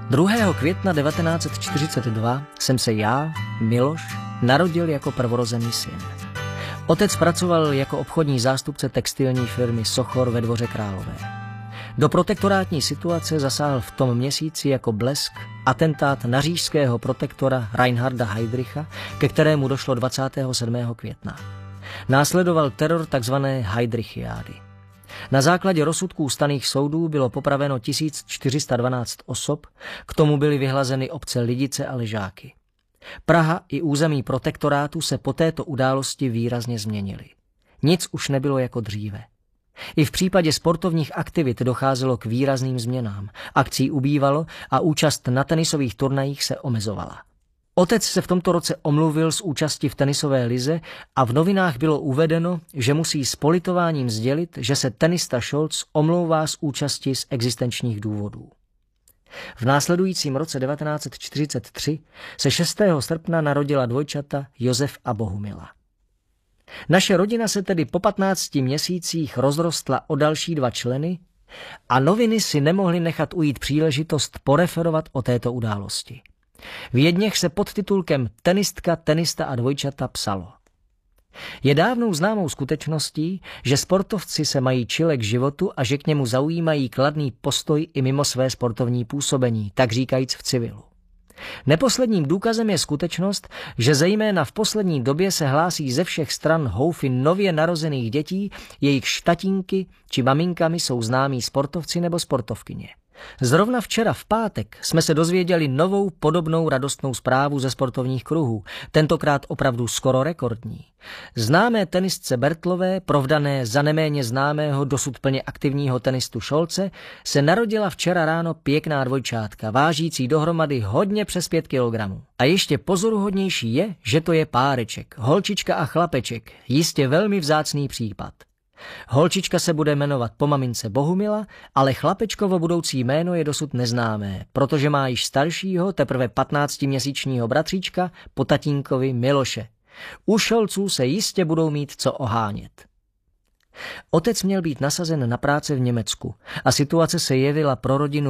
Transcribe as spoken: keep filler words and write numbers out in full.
druhého května devatenáct set čtyřicet dva jsem se já, Miloš, narodil jako prvorozený syn. Otec pracoval jako obchodní zástupce textilní firmy Sochor ve Dvoře Králové. Do protektorátní situace zasáhl v tom měsíci jako blesk atentát na říšského protektora Reinharda Heydricha, ke kterému došlo dvacátého sedmého května. Následoval teror tzv. Heydrichiády. Na základě rozsudků stanných soudů bylo popraveno tisíc čtyři sta dvanáct osob, k tomu byly vyhlazeny obce Lidice a Ležáky. Praha i území protektorátu se po této události výrazně změnily. Nic už nebylo jako dříve. I v případě sportovních aktivit docházelo k výrazným změnám. Akcí ubývalo a účast na tenisových turnajích se omezovala. Otec se v tomto roce omluvil z účasti v tenisové lize a v novinách bylo uvedeno, že musí s politováním sdělit, že se tenista Scholz omlouvá z účasti z existenčních důvodů. V následujícím roce devatenáct set čtyřicet tři se šestého srpna narodila dvojčata Josef a Bohumila. Naše rodina se tedy po patnácti měsících rozrostla o další dva členy a noviny si nemohly nechat ujít příležitost poreferovat o této události. V jedněch se pod titulkem Tenistka, tenista a dvojčata psalo: Je dávnou známou skutečností, že sportovci se mají čile k životu a že k němu zaujímají kladný postoj i mimo své sportovní působení, tak říkajíc v civilu. Neposledním důkazem je skutečnost, že zejména v poslední době se hlásí ze všech stran houfy nově narozených dětí, jejich tatínky či maminkami jsou známí sportovci nebo sportovkyně. Zrovna včera v pátek jsme se dozvěděli novou podobnou radostnou zprávu ze sportovních kruhů, tentokrát opravdu skoro rekordní. Známé tenistce Bertlové, provdané za neméně známého dosud plně aktivního tenistu Scholze, se narodila včera ráno pěkná dvojčátka, vážící dohromady hodně přes pět kilogramů. A ještě pozoruhodnější je, že to je páreček, holčička a chlapeček, jistě velmi vzácný případ. Holčička se bude jmenovat po mamince Bohumila, ale chlapečkovo budoucí jméno je dosud neznámé, protože má již staršího, teprve patnáctiměsíčního bratříčka po tatínkovi Miloše. U Scholzů se jistě budou mít co ohánět. Otec měl být nasazen na práce v Německu a situace se jevila pro rodinu